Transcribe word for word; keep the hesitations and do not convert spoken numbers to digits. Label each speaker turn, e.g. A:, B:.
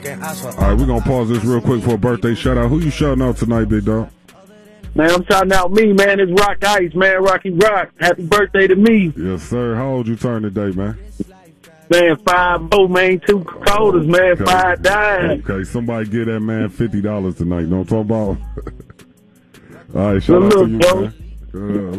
A: right, we're gonna pause this real quick for a birthday shout out. Who you shouting out tonight, big dog?
B: Man, I'm shouting out me, man. It's Rock Ice, man. Rocky Rock. Happy birthday to me.
A: Yes, sir. How old you turn today, man?
B: Man, five oh, man. Two quarters, man.
A: Okay.
B: Five dimes.
A: Okay, somebody get that man fifty dollars tonight. Don't talk about. All right, shout
B: Good
A: out to
B: look,
A: you,
B: bro.
A: man. Good.